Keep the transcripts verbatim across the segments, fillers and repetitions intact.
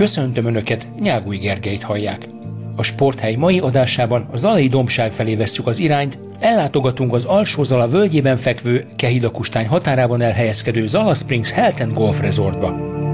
Köszöntöm Önöket, Nyágúj Gergelyt hallják. A Sporthely mai adásában a Zalai dombság felé vesszük az irányt, ellátogatunk az Alsó-Zala völgyében fekvő, Kehida-Kustány határában elhelyezkedő Zala Springs Health and Golf Resortba.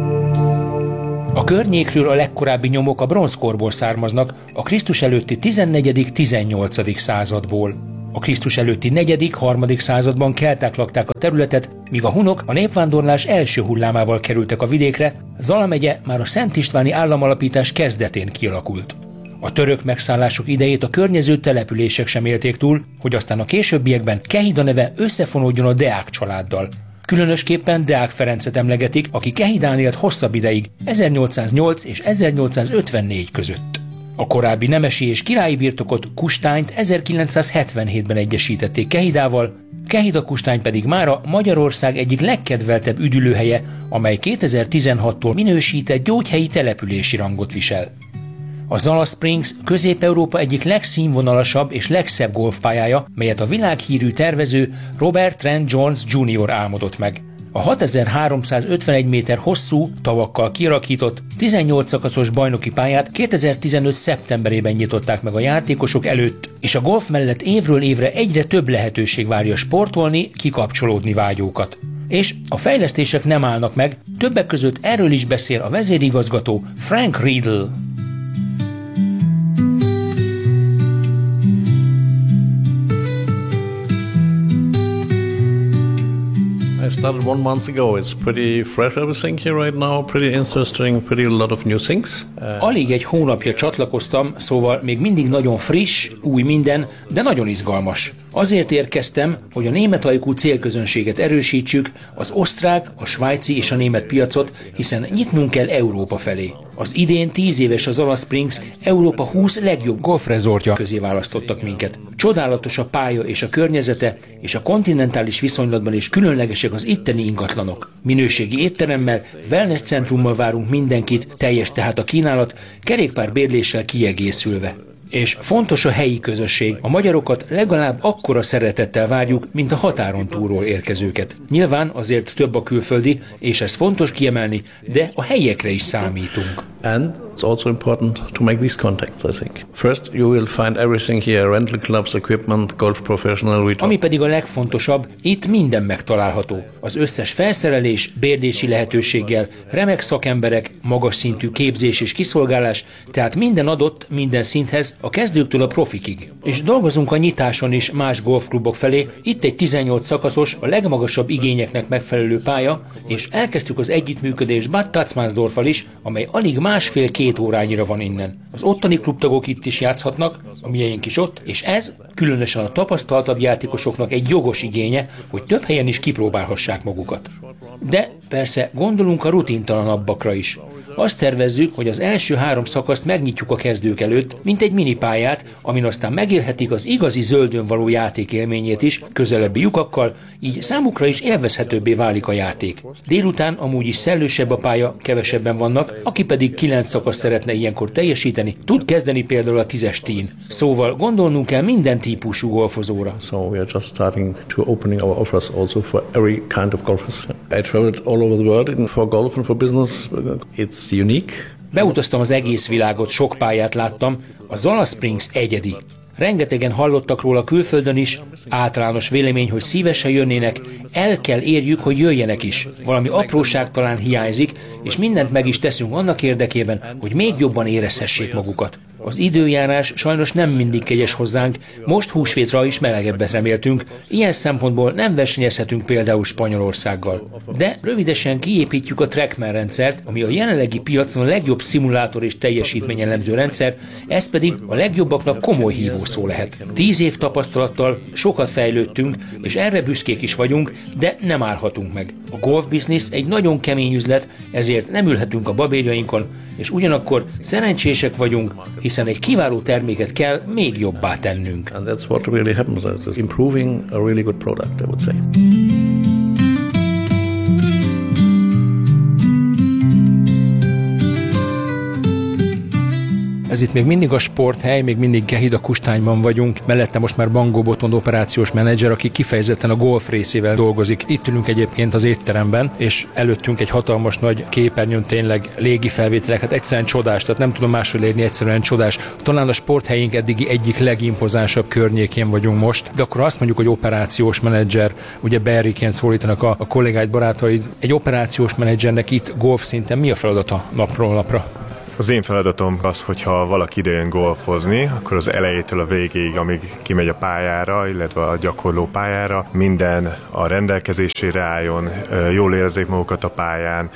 A környékről a legkorábbi nyomok a bronzkorból származnak, a Krisztus előtti tizennegyedik-tizennyolcadik századból. A Krisztus előtti negyedik-harmadik században kelták lakták a területet, míg a hunok a népvándorlás első hullámával kerültek a vidékre, Zala megye már a Szent Istváni államalapítás kezdetén kialakult. A török megszállások idejét a környező települések sem élték túl, hogy aztán a későbbiekben Kehida neve összefonódjon a Deák családdal. Különösképpen Deák Ferencet emlegetik, aki Kehidán élt hosszabb ideig, ezernyolcszáznyolc és ezernyolcszázötvennégy között. A korábbi nemesi és királyi birtokot, Kustányt ezerkilencszázhetvenhétben egyesítették Kehidával, Kehida-Kustány pedig mára Magyarország egyik legkedveltebb üdülőhelye, amely kétezer-tizenhattól minősített gyógyhelyi települési rangot visel. A Zala Springs Közép-Európa egyik legszínvonalasabb és legszebb golfpályája, melyet a világhírű tervező Robert Trent Jones junior álmodott meg. A hatezer-háromszázötvenegy méter hosszú, tavakkal kialakított, tizennyolc szakaszos bajnoki pályát kétezer-tizenöt szeptemberében nyitották meg a játékosok előtt, és a golf mellett évről évre egyre több lehetőség várja sportolni, kikapcsolódni vágyókat. És a fejlesztések nem állnak meg, többek között erről is beszél a vezérigazgató Frank Riedel. I started one month ago. It's pretty fresh everything here right now, pretty interesting, pretty a lot of new things. Uh... Alig egy hónapja csatlakoztam, szóval még mindig nagyon friss, új minden, de nagyon izgalmas. Azért érkeztem, hogy a német ajkú célközönséget erősítsük, az osztrák, a svájci és a német piacot, hiszen nyitnunk kell Európa felé. Az idén tíz éves a Zala Springs Európa húsz legjobb golfrezortja közé választottak minket. Csodálatos a pálya és a környezete, és a kontinentális viszonylatban is különlegesek az itteni ingatlanok. Minőségi étteremmel, wellness centrummal várunk mindenkit, teljes tehát a kínálat, kerékpárbérléssel kiegészülve. És fontos a helyi közösség. A magyarokat legalább akkora szeretettel várjuk, mint a határon túlról érkezőket. Nyilván azért több a külföldi, és ez fontos kiemelni, de a helyiekre is számítunk. And it's also important to make these contacts, I think. First, you will find everything here, rental clubs, equipment, golf professional retail. Ami pedig a legfontosabb, itt minden megtalálható. Az összes felszerelés, bérlési lehetőséggel, remek szakemberek, magas szintű képzés és kiszolgálás, tehát minden adott, minden szinthez, a kezdőktől a profikig. És dolgozunk a nyitáson is más golfklubok felé, itt egy tizennyolc szakaszos, a legmagasabb igényeknek megfelelő pálya, és elkezdtük az együttműködést Bad Tatzmannsdorffal is, amely alig másfél-két órányira van innen. Az ottani klubtagok itt is játszhatnak, a miénk is ott, és ez különösen a tapasztaltabb játékosoknak egy jogos igénye, hogy több helyen is kipróbálhassák magukat. De persze gondolunk a rutintalanabbakra is. Azt tervezzük, hogy az első három szakaszt megnyitjuk a kezdők előtt, mint egy minipályát, amin aztán megélhetik az igazi zöldön való játék élményét is, közelebbi lyukakkal, így számukra is élvezhetőbbé válik a játék. Délután amúgy is szellősebb a pálya, kevesebben vannak, aki pedig kilenc szakaszt szeretne ilyenkor teljesíteni, tud kezdeni például a tízes tee-n. Szóval gondolnunk kell minden típusú golfozóra. So we are just starting to opening our offers also for every kind of golfers. I traveled all over the world for golf and for business. It's unique. Beutaztam az egész világot, sok pályát láttam, a Zala Springs egyedi. Rengetegen hallottak róla külföldön is, általános vélemény, hogy szívesen jönnének, el kell érjük, hogy jöjjenek is. Valami apróság talán hiányzik, és mindent meg is teszünk annak érdekében, hogy még jobban érezhessék magukat. Az időjárás sajnos nem mindig kegyes hozzánk, most húsvétra is melegebbet reméltünk, ilyen szempontból nem versenyezhetünk például Spanyolországgal. De rövidesen kiépítjük a TrackMan rendszert, ami a jelenlegi piacon a legjobb szimulátor és teljesítményelemző rendszer, ez pedig a legjobbaknak komoly hívószó lehet. Tíz év tapasztalattal sokat fejlődtünk, és erre büszkék is vagyunk, de nem állhatunk meg. A golf business egy nagyon kemény üzlet, ezért nem ülhetünk a babérjainkon, és ugyanakkor szerencsések vagyunk, hiszen egy kiváló terméket kell még jobbá tennünk. And that's what really happens. It's improving a really good product, I would say. Ez itt még mindig a sporthely, még mindig Kehida Kustányban vagyunk, mellette most már Bangó Botond operációs menedzser, aki kifejezetten a golf részével dolgozik. Itt ülünk egyébként az étteremben, és előttünk egy hatalmas nagy képernyőn tényleg légi felvételek, hát egyszerűen csodás, tehát nem tudom máshogy leírni, egyszerűen csodás. Talán a sporthelyünk eddigi egyik legimpozánsabb környékén vagyunk most, de akkor azt mondjuk, hogy operációs menedzser, ugye Barryként szólítanak a, a kollégáid, barátaid. Egy operációs menedzsernek itt golf szinten mi a feladata napról napra? Az én feladatom az, hogyha valaki ide jön golfozni, akkor az elejétől a végéig, amíg kimegy a pályára, illetve a gyakorló pályára, minden a rendelkezésére álljon, jól érezzék magukat a pályán,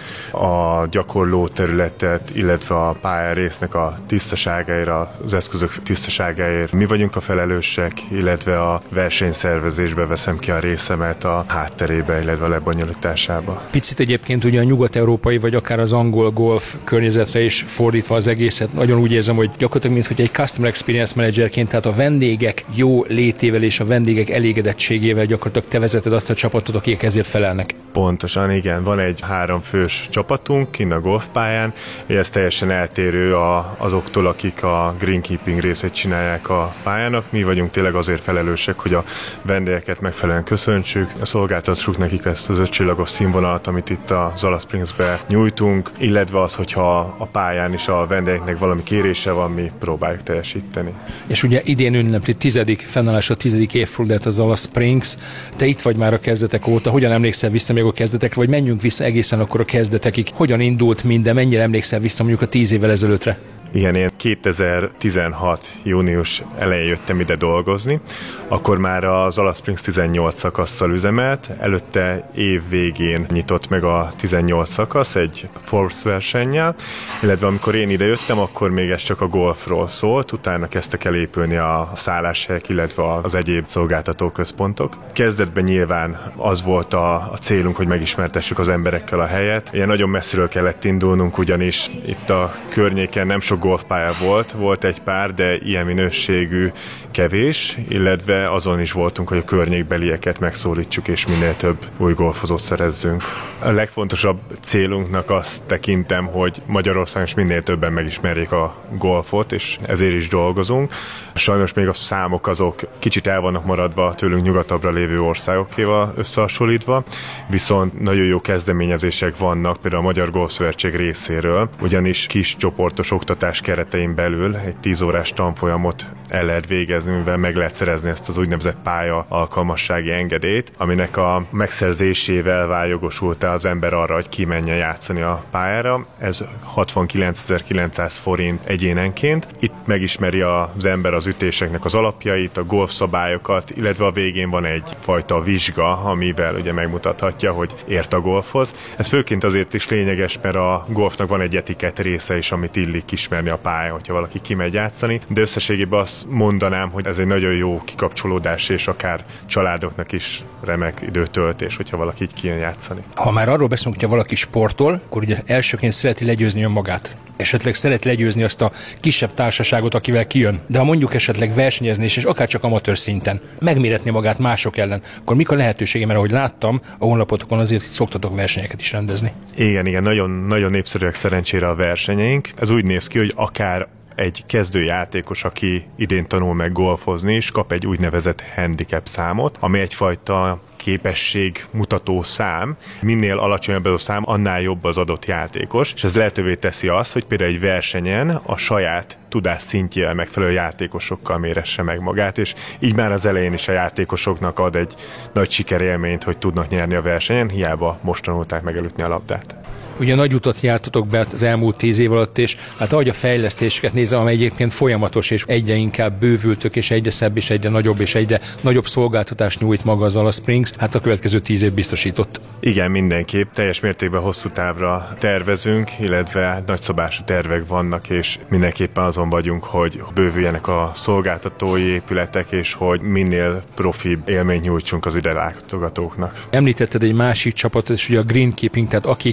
a gyakorló területet, illetve a pályárésznek a tisztaságáért, az eszközök tisztaságáért. Mi vagyunk a felelősek, illetve a versenyszervezésbe veszem ki a részemet a hátterébe, illetve a lebonyolításába. Picit egyébként ugye a nyugat-európai, vagy akár az angol golf környezetre is fordítva az egészet, nagyon úgy érzem, hogy gyakorlatilag, mint hogy egy Customer Experience Managerként, tehát a vendégek jó létével és a vendégek elégedettségével gyakorlatilag te vezeted azt a csapatot, akik ezért felelnek. Pontosan, igen. Van egy háromfős csapatunk kinn a golfpályán, és ez teljesen eltérő a, azoktól, akik a greenkeeping részét csinálják a pályának. Mi vagyunk tényleg azért felelősek, hogy a vendégeket megfelelően köszöntsük, szolgáltassuk nekik ezt az ötcsillagos színvonalat, amit itt a Zala Springsbe nyújtunk, illetve az, hogyha a pályán is a vendégeknek valami kérése van, mi próbáljuk teljesíteni. És ugye idén ünnepli tizedik fennállás, a tizedik évfordulóját a Zala Springs. Te itt vagy már a kezdetek óta, hogyan emlékszel vissza még a kezdetekre, vagy menjünk vissza egészen akkor a kezdetekig? Hogyan indult minden, mennyire emlékszel vissza mondjuk a tíz évvel ezelőttre? Igen, én kétezer-tizenhat június elején jöttem ide dolgozni, akkor már a Zala Springs tizennyolc szakasszal üzemelt, előtte év végén nyitott meg a tizennyolc szakasz egy Forbes versennyel, illetve amikor én ide jöttem, akkor még ez csak a golfról szólt, utána kezdtek el épülni a szálláshelyek, illetve az egyéb szolgáltatóközpontok. Kezdetben nyilván az volt a, a célunk, hogy megismertessük az emberekkel a helyet. Ilyen nagyon messziről kellett indulnunk, ugyanis itt a környéken nem sok golfpálya volt, volt egy pár, de ilyen minőségű kevés, illetve azon is voltunk, hogy a környékbelieket megszólítsuk, és minél több új golfozót szerezzünk. A legfontosabb célunknak azt tekintem, hogy Magyarországon is minél többen megismerjék a golfot, és ezért is dolgozunk. Sajnos még a számok azok kicsit el vannak maradva tőlünk nyugatabbra lévő országokéval összehasonlítva, viszont nagyon jó kezdeményezések vannak, például a Magyar Golfszövetség részéről, ugyanis kis csoportos oktatás keretein belül egy tíz órás tanfolyamot el lehet végezni, mivel meg lehet szerezni ezt az úgynevezett pálya alkalmassági engedélyt, aminek a megszerzésével vál jogosult az ember arra, hogy kimenjen játszani a pályára. Ez hatvankilencezer-kilencszáz forint egyénenként. Itt megismeri az ember az ütéseknek az alapjait, a golfszabályokat, illetve a végén van egyfajta vizsga, amivel ugye megmutathatja, hogy ért a golfhoz. Ez főként azért is lényeges, mert a golfnak van egy etikett része is, amit illik ismerni a pályán, hogyha valaki kimegy játszani, de összességében azt mondanám, hogy ez egy nagyon jó kikapcsolódás, és akár családoknak is remek időtöltés, hogyha valaki így kijön játszani. Ha már arról beszélünk, hogyha valaki sportol, akkor ugye elsőként szereti legyőzni önmagát. Esetleg szeret legyőzni azt a kisebb társaságot, akivel kijön. De ha mondjuk esetleg versenyezni, és akár csak amatőr szinten megméretni magát mások ellen, akkor mik a lehetősége? Mert ahogy láttam, a honlapotokon azért szoktatok versenyeket is rendezni. Igen, igen, nagyon, nagyon népszerűek szerencsére a versenyeink. Ez úgy néz ki, hogy akár egy kezdőjátékos, aki idén tanul meg golfozni, és kap egy úgynevezett handicap számot, ami egyfajta képesség mutató szám. Minél alacsonyabb ez a szám, annál jobb az adott játékos, és ez lehetővé teszi azt, hogy például egy versenyen a saját tudás szintjével megfelelő játékosokkal méresse meg magát, és így már az elején is a játékosoknak ad egy nagy sikerélményt, hogy tudnak nyerni a versenyen, hiába most tanulták megelőtni a labdát. Ugye nagy utat jártatok be az elmúlt tíz év alatt, és hát ahogy a fejlesztéseket nézem, amely egyébként folyamatos, és egyre inkább bővültök, és egyre szebb, és egyre nagyobb, és egyre nagyobb szolgáltatást nyújt maga az Zala Springs, hát a következő tíz év biztosított. Igen, mindenképp. Teljes mértékben hosszú távra tervezünk, illetve nagyszabású tervek vannak, és mindenképpen azon vagyunk, hogy bővüljenek a szolgáltatói épületek, és hogy minél profibb élményt nyújtsunk az ide látogatóknak. Említetted egy másik csapatot, és ugye a greenkeeping, tehát akik a pályán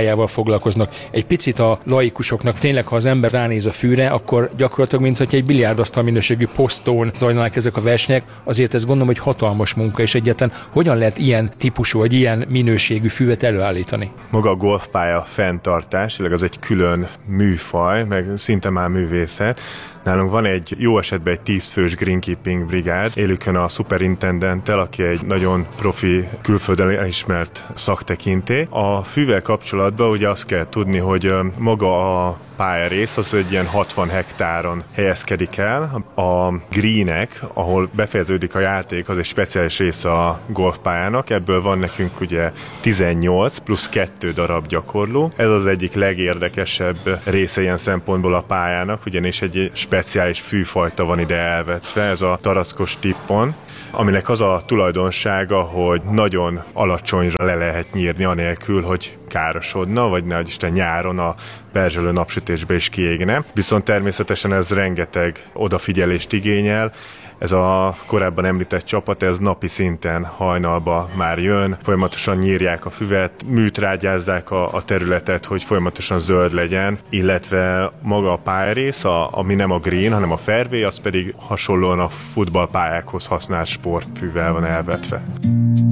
pályával foglalkoznak. Egy picit a laikusoknak tényleg, ha az ember ránéz a fűre, akkor gyakorlatilag, mint hogy egy biliárdasztal minőségű posztón zajlanak ezek a versenyek, azért ez gondolom, hogy hatalmas munka, és egyáltalán hogyan lehet ilyen típusú, vagy ilyen minőségű füvet előállítani? Maga a golfpálya fenntartás, illetve az egy külön műfaj, meg szinte már művészet. Nálunk van egy, jó esetben egy tízfős greenkeeping brigád, élükön a superintendenttel, aki egy nagyon profi, külföldön elismert szaktekintély. A fűvel kapcsolatban ugye azt kell tudni, hogy maga a pályarész az egy ilyen hatvan hektáron helyezkedik el. A greenek, ahol befejeződik a játék, az egy speciális része a golfpályának. Ebből van nekünk ugye tizennyolc plusz kettő darab gyakorló. Ez az egyik legérdekesebb része ilyen szempontból a pályának, ugyanis egy speciális fűfajta van ide elvetve, ez a tarackos tippon, aminek az a tulajdonsága, hogy nagyon alacsonyra le lehet nyírni anélkül, hogy károsodna, vagy nehogy Isten nyáron a perzselő napsütésbe is kiégne. Viszont természetesen ez rengeteg odafigyelést igényel. Ez a korábban említett csapat, ez napi szinten hajnalba már jön, folyamatosan nyírják a füvet, műtrágyázzák a, a területet, hogy folyamatosan zöld legyen, illetve maga a pályarész, a, ami nem a green, hanem a fairway, az pedig hasonlóan a futballpályákhoz használt sportfűvel van elvetve.